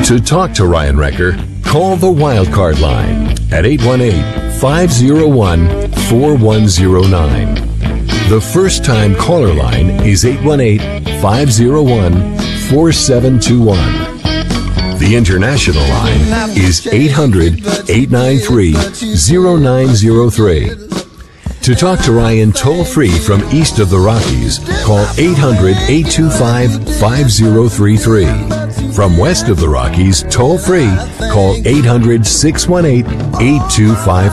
To talk to Ryan Wrecker, call the Wildcard line at 818-501-4109. The first-time caller line is 818-501-4721. The international line is 800-893-0903. To talk to Ryan toll-free from east of the Rockies, call 800-825-5033. From west of the Rockies, toll-free, call 800-618-8255.